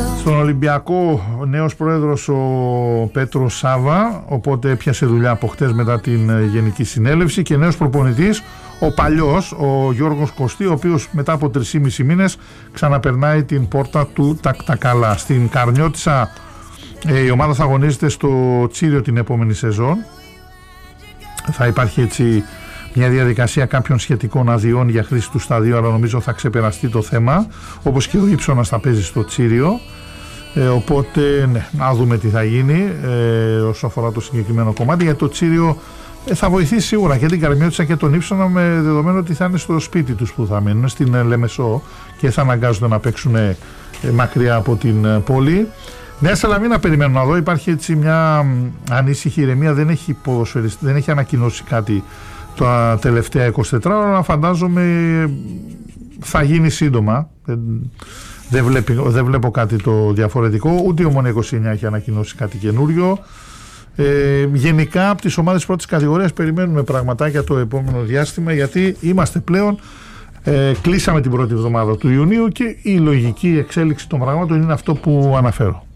Στον Ολυμπιακό ο νέος πρόεδρος ο Πέτρος Σάβα, οπότε έπιασε δουλειά από χτες μετά την Γενική Συνέλευση, και νέος προπονητής ο παλιός, ο Γιώργος Κωστή, ο οποίος μετά από 3,5 μήνες ξαναπερνάει την πόρτα του Τακτακάλα. Στην Καρνιώτισσα η ομάδα θα αγωνίζεται στο Τσίριο την επόμενη σεζόν. Θα υπάρχει έτσι μια διαδικασία κάποιων σχετικών αδειών για χρήση του σταδίου, αλλά νομίζω θα ξεπεραστεί το θέμα, όπως και ο Ήψωνας θα παίζει στο Τσίριο. Οπότε ναι, να δούμε τι θα γίνει όσο αφορά το συγκεκριμένο κομμάτι, γιατί το Τσίριο θα βοηθήσει σίγουρα και την Καρμιώτισσα και τον Ήψωνα, με δεδομένο ότι θα είναι στο σπίτι τους που θα μείνουν, στην Λεμεσό, και θα αναγκάζονται να παίξουν μακριά από την πόλη. Νέα Σαλαμίνα περιμένω να δω, υπάρχει έτσι μια ανήσυχη ηρεμία, δεν έχει ανακοινώσει κάτι τα τελευταία 24 ώρα, αλλά φαντάζομαι θα γίνει σύντομα. Δεν βλέπω κάτι το διαφορετικό, ούτε η Ομόνοια 29 έχει ανακοινώσει κάτι καινούριο. Γενικά από τις ομάδες πρώτης κατηγορίας περιμένουμε πραγματάκια το επόμενο διάστημα, γιατί είμαστε πλέον κλείσαμε την πρώτη εβδομάδα του Ιουνίου και η λογική εξέλιξη των πραγμάτων είναι αυτό που αναφέρω.